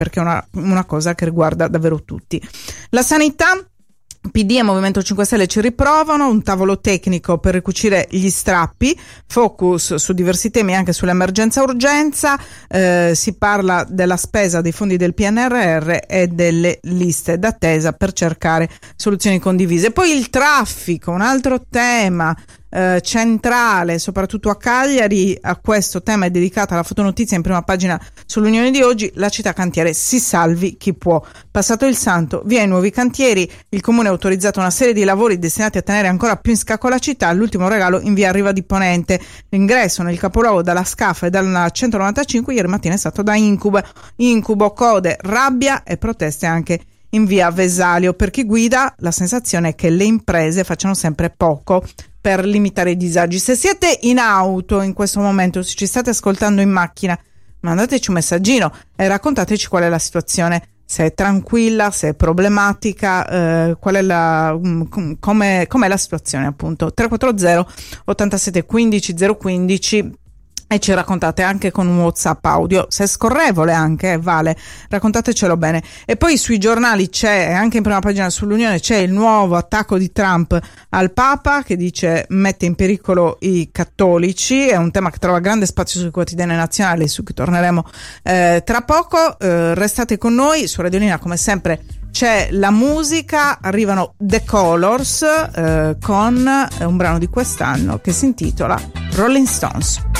perché è una cosa che riguarda davvero tutti. La sanità, PD e Movimento 5 Stelle ci riprovano, un tavolo tecnico per ricucire gli strappi, focus su diversi temi anche sull'emergenza urgenza, si parla della spesa dei fondi del PNRR e delle liste d'attesa per cercare soluzioni condivise. Poi il traffico, un altro tema centrale, soprattutto a Cagliari. A questo tema è dedicata la fotonotizia in prima pagina sull'Unione di oggi. La città cantiere, si salvi chi può. Passato il santo, via i nuovi cantieri, il comune ha autorizzato una serie di lavori destinati a tenere ancora più in scacco la città. L'ultimo regalo in via Riva di Ponente, l'ingresso nel capoluogo dalla Scafa e dalla 195 ieri mattina è stato da incubo, code, rabbia e proteste anche in via Vesalio. Per chi guida la sensazione è che le imprese facciano sempre poco per limitare i disagi. Se siete in auto in questo momento, se ci state ascoltando in macchina, mandateci un messaggino e raccontateci qual è la situazione, se è tranquilla, se è problematica, qual è com'è la situazione, appunto. 340 87 15 015 e ci raccontate anche con un WhatsApp audio, se è scorrevole anche, vale, raccontatecelo bene. E poi sui giornali c'è, anche in prima pagina sull'Unione, c'è il nuovo attacco di Trump al Papa, che dice mette in pericolo i cattolici. È un tema che trova grande spazio sui quotidiani nazionali, su cui torneremo tra poco. Restate con noi, su Radiolina come sempre c'è la musica, arrivano The Colors con un brano di quest'anno che si intitola Rolling Stones.